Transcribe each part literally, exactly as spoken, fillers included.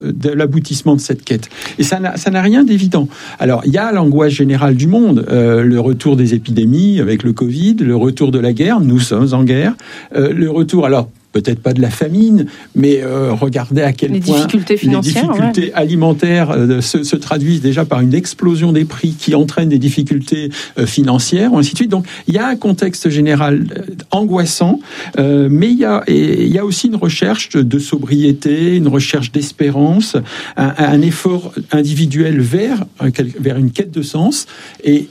de l'aboutissement de cette quête. Et ça n'a, ça n'a rien d'évident. Alors, il y a l'angoisse générale du monde, euh, le retour des épidémies avec le Covid, le retour de la guerre, nous sommes en guerre, euh, le retour, alors, peut-être pas de la famine, mais euh, regardez à quel les point difficultés financières, les difficultés ouais. alimentaires euh, se, se traduisent déjà par une explosion des prix qui entraîne des difficultés euh, financières, ainsi de suite. Donc, il y a un contexte général euh, angoissant, euh, mais il y a, et, il y a aussi une recherche de, de sobriété, une recherche d'espérance, un, un effort individuel vers, vers une quête de sens. Et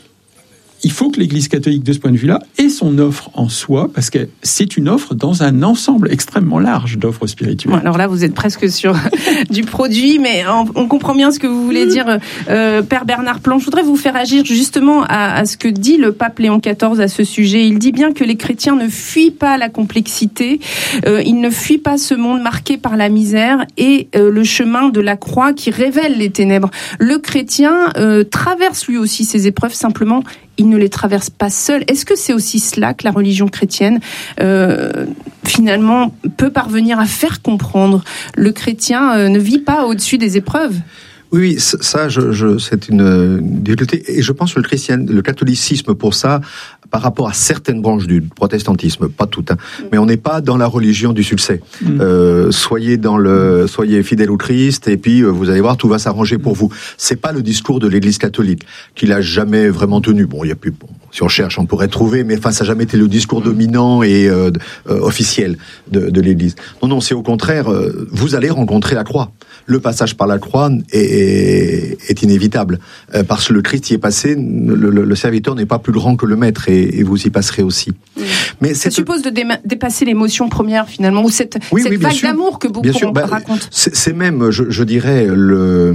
il faut que l'Église catholique, de ce point de vue-là, ait son offre en soi, parce que c'est une offre dans un ensemble extrêmement large d'offres spirituelles. Bon, alors là, vous êtes presque sur du produit, mais on, on comprend bien ce que vous voulez dire, euh, Père Bernard Plan. Je voudrais vous faire agir justement à, à ce que dit le pape Léon quatorze à ce sujet. Il dit bien que les chrétiens ne fuient pas la complexité, euh, ils ne fuient pas ce monde marqué par la misère et euh, le chemin de la croix qui révèle les ténèbres. Le chrétien euh, traverse lui aussi ces épreuves, simplement il ne les traverse pas seul. Est-ce que c'est aussi cela que la religion chrétienne, euh, finalement, peut parvenir à faire comprendre ? Le chrétien euh, ne vit pas au-dessus des épreuves. Oui, ça, je, je, c'est une difficulté. Et je pense que le christian, le catholicisme, pour ça, par rapport à certaines branches du protestantisme, pas toutes, hein, mais on n'est pas dans la religion du succès. Mmh. Euh, soyez dans le, soyez fidèles au Christ, et puis vous allez voir, tout va s'arranger pour vous. C'est pas le discours de l'Église catholique, qu'il a jamais vraiment tenu. Bon, il y a plus, bon, si on cherche, on pourrait trouver, mais enfin, ça n'a jamais été le discours dominant et euh, euh, officiel de, de l'Église. Non, non, c'est au contraire, euh, vous allez rencontrer la croix. Le passage par la croix est, est, est inévitable, euh, parce que le Christ y est passé, le, le, le serviteur n'est pas plus grand que le maître, et, et vous y passerez aussi. Mmh. Mais ça suppose de dé- dépasser l'émotion première, finalement, ou cette, oui, cette oui, vague sûr. d'amour que beaucoup sûr, bah, racontent. C'est, c'est même, je, je dirais, le...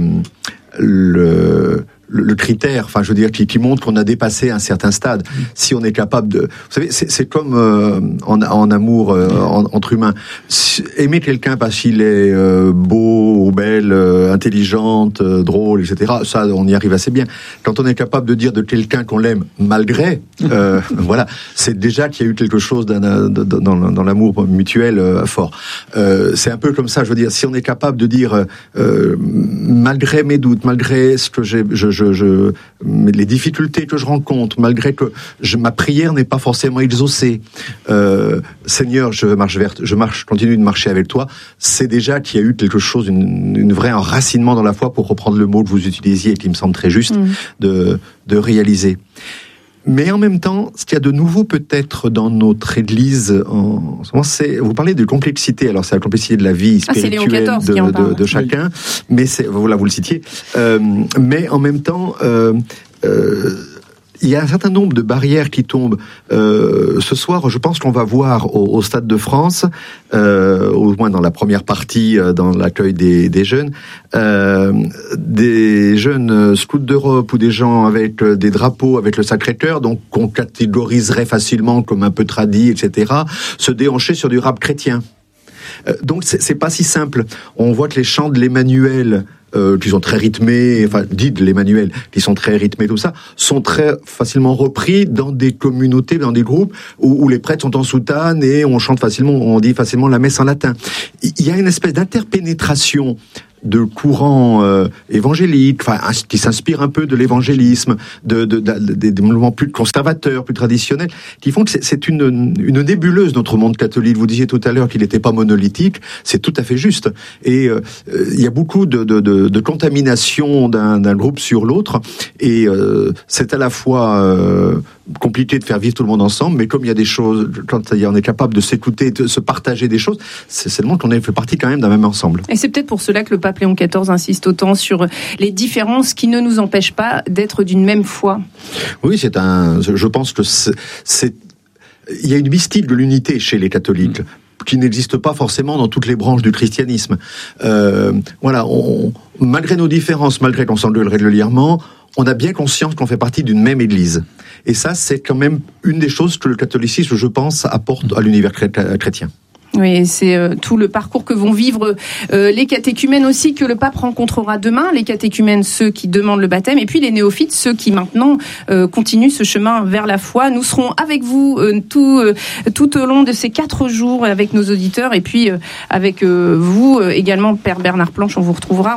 le le critère, enfin je veux dire, qui, qui montre qu'on a dépassé un certain stade. Mmh. Si on est capable de, vous savez, c'est, c'est comme euh, en, en amour euh, en, entre humains. Si, aimer quelqu'un parce qu'il est euh, beau ou belle, euh, intelligente, euh, drôle, et cetera. Ça, on y arrive assez bien. Quand on est capable de dire de quelqu'un qu'on l'aime malgré, euh, voilà, c'est déjà qu'il y a eu quelque chose d'un, d'un, dans, dans l'amour mutuel euh, fort. Euh, c'est un peu comme ça. Je veux dire, si on est capable de dire euh, malgré mes doutes, malgré ce que j'ai, je Je, je, les difficultés que je rencontre, malgré que je, ma prière n'est pas forcément exaucée, euh, Seigneur, je marche vers, je marche, continue de marcher avec toi. C'est déjà qu'il y a eu quelque chose, une, une vraie enracinement dans la foi, pour reprendre le mot que vous utilisiez et qui me semble très juste, mmh. de, de réaliser. Mais en même temps, ce qu'il y a de nouveau peut-être dans notre Église, en ce moment, c'est, vous parlez de complexité. Alors c'est la complexité de la vie spirituelle ah, de, de, de chacun, mais c'est, voilà, vous le citiez. Euh, mais en même temps, euh, euh, il y a un certain nombre de barrières qui tombent. Euh, ce soir, je pense qu'on va voir au, au Stade de France, euh, au moins dans la première partie, euh, dans l'accueil des, des jeunes, euh, des jeunes scouts d'Europe ou des gens avec euh, des drapeaux avec le Sacré-Cœur, donc qu'on catégoriserait facilement comme un peu tradis, et cetera, se déhancher sur du rap chrétien. Euh, donc c'est, c'est pas si simple. On voit que les chants de l'Emmanuel, Euh, qui sont très rythmés, enfin, dit de l'Emmanuel, qui sont très rythmés, tout ça, sont très facilement repris dans des communautés, dans des groupes où, où les prêtres sont en soutane et on chante facilement, on dit facilement la messe en latin. Il y a une espèce d'interpénétration de courants euh, évangéliques, enfin, qui s'inspirent un peu de l'évangélisme, de, de, de, de, des mouvements plus conservateurs, plus traditionnels, qui font que c'est, c'est une, une nébuleuse, notre monde catholique. Vous disiez tout à l'heure qu'il n'était pas monolithique, c'est tout à fait juste. Et euh, il y a beaucoup de, de, de, de contamination d'un, d'un groupe sur l'autre, et euh, c'est à la fois euh, compliqué de faire vivre tout le monde ensemble, mais comme il y a des choses, quand on est capable de s'écouter, de se partager des choses, c'est seulement qu'on fait partie quand même d'un même ensemble. Et c'est peut-être pour cela que le pape Léon quatorze insiste autant sur les différences qui ne nous empêchent pas d'être d'une même foi. Oui, c'est un. Je pense que c'est. c'est il y a une mystique de l'unité chez les catholiques. Mmh. Qui n'existe pas forcément dans toutes les branches du christianisme. Euh, voilà, on, malgré nos différences, malgré qu'on s'engueule régulièrement, on a bien conscience qu'on fait partie d'une même Église. Et ça, c'est quand même une des choses que le catholicisme, je pense, apporte à l'univers chrétien. Oui, c'est euh, tout le parcours que vont vivre euh, les catéchumènes aussi, que le pape rencontrera demain. Les catéchumènes, ceux qui demandent le baptême, et puis les néophytes, ceux qui maintenant euh, continuent ce chemin vers la foi. Nous serons avec vous euh, tout, euh, tout au long de ces quatre jours avec nos auditeurs, et puis euh, avec euh, vous euh, également, Père Bernard Planche, on vous retrouvera.